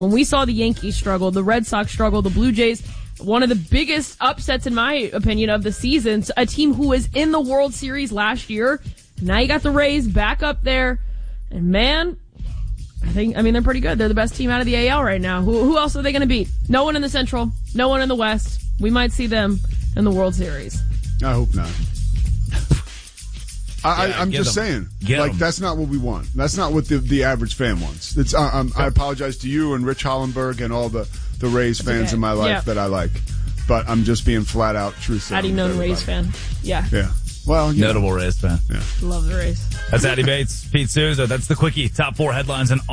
When we saw the Yankees struggle, the Red Sox struggle, the Blue Jays, one of the biggest upsets, in my opinion, of the season, a team who was in the World Series last year. Now you got the Rays back up there. And man, they're pretty good. They're the best team out of the AL right now. Who else are they going to beat? No one in the Central. No one in the West. We might see them in the World Series. I hope not. I'm just saying, that's not what we want. That's not what the average fan wants. It's I apologize to you and Rich Hollenberg and all the Rays fans in my life that I like, but I'm just being flat out truthful. Addy known Rays fan. Yeah. Well, notable Rays fan. Yeah. Love the Rays. That's Addy Bates, Pete Souza. That's the quickie. Top 4 headlines in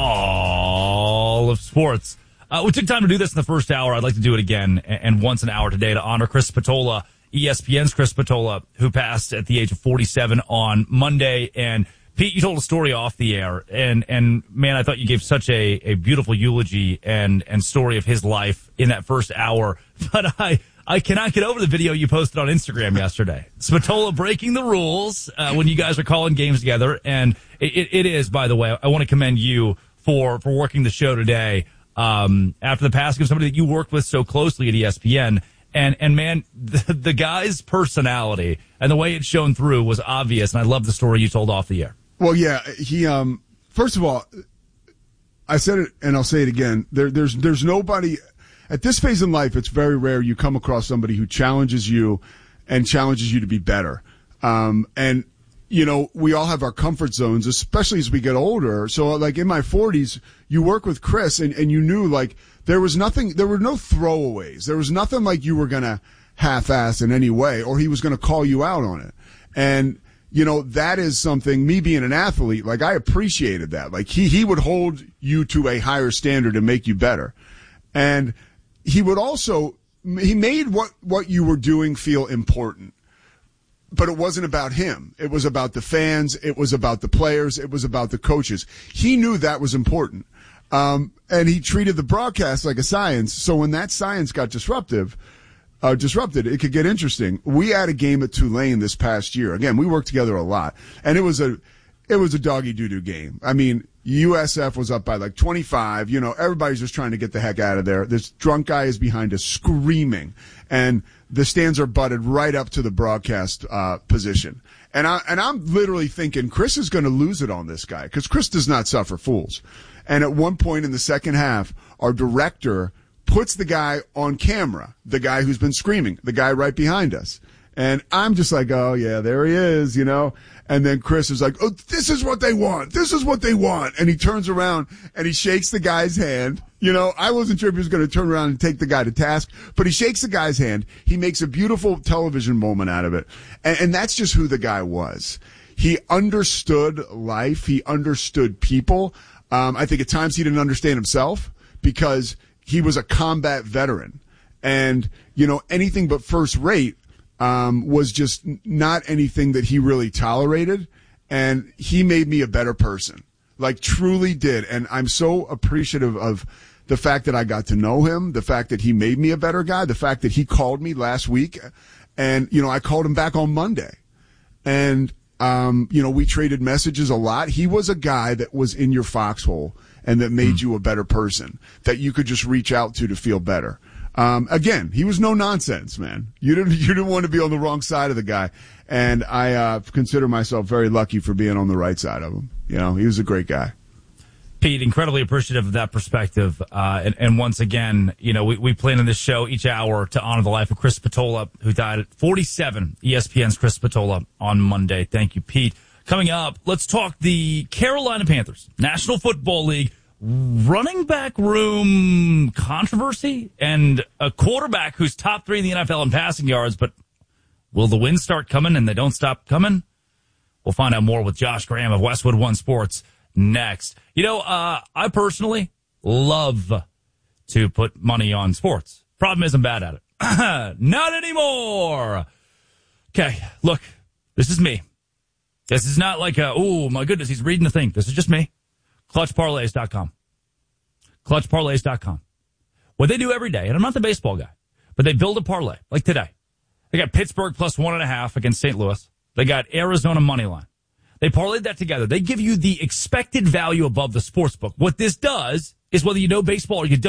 all of sports. We took time to do this in the first hour. I'd like to do it again and once an hour today to honor Chris Spatola. ESPN's Chris Spatola, who passed at the age of 47 on Monday. And Pete, you told a story off the air, and man, I thought you gave such a beautiful eulogy and story of his life in that first hour. But I cannot get over the video you posted on Instagram yesterday. Spatola breaking the rules when you guys are calling games together, and it is, by the way, I want to commend you for working the show today after the passing of somebody that you worked with so closely at ESPN. And man, the guy's personality and the way it shone through was obvious, and I love the story you told off the air. Well, yeah, he first of all, I said it and I'll say it again. There's nobody at this phase in life. It's very rare you come across somebody who challenges you and challenges you to be better. And you know, we all have our comfort zones, especially as we get older. So like in my 40s, you work with Chris and you knew like there were no throwaways. There was nothing like you were going to half-ass in any way or he was going to call you out on it. And, you know, that is something, me being an athlete, like I appreciated that. Like he would hold you to a higher standard and make you better. And he would also, he made what you were doing feel important. But it wasn't about him. It was about the fans. It was about the players. It was about the coaches. He knew that was important. And he treated the broadcast like a science. So when that science got disrupted, it could get interesting. We had a game at Tulane this past year. Again, we worked together a lot. And it was a doggy doo-doo game. I mean, USF was up by like 25. You know, everybody's just trying to get the heck out of there. This drunk guy is behind us screaming. And the stands are butted right up to the broadcast position. And I'm literally thinking Chris is going to lose it on this guy because Chris does not suffer fools. And at one point in the second half, our director puts the guy on camera, the guy who's been screaming, the guy right behind us. And I'm just like, oh, yeah, there he is, you know. And then Chris is like, oh, this is what they want. This is what they want. And he turns around and he shakes the guy's hand. You know, I wasn't sure if he was going to turn around and take the guy to task, but he shakes the guy's hand. He makes a beautiful television moment out of it. And that's just who the guy was. He understood life. He understood people. I think at times he didn't understand himself because he was a combat veteran. And, you know, anything but first rate was just not anything that he really tolerated. And he made me a better person, like truly did. And I'm so appreciative of the fact that I got to know him, the fact that he made me a better guy, the fact that he called me last week. And, you know, I called him back on Monday. And, you know, we traded messages a lot. He was a guy that was in your foxhole and that made you a better person that you could just reach out to feel better. Again, he was no nonsense, man. You didn't want to be on the wrong side of the guy. And I consider myself very lucky for being on the right side of him. You know, he was a great guy. Pete, incredibly appreciative of that perspective. And once again, you know, we plan on this show each hour to honor the life of Chris Spatola, who died at 47. ESPN's Chris Spatola on Monday. Thank you, Pete. Coming up, let's talk the Carolina Panthers, National Football League, running back room controversy and a quarterback who's top 3 in the NFL in passing yards, but will the wins start coming and they don't stop coming? We'll find out more with Josh Graham of Westwood One Sports next. You know, I personally love to put money on sports. Problem is I'm bad at it. Not anymore. Okay, look, this is me. This is not like oh my goodness, he's reading the thing. This is just me. ClutchParlays.com. ClutchParlays.com. What they do every day, and I'm not the baseball guy, but they build a parlay, like today. They got Pittsburgh plus 1.5 against St. Louis. They got Arizona money line. They parlayed that together. They give you the expected value above the sports book. What this does is whether you know baseball or you don't.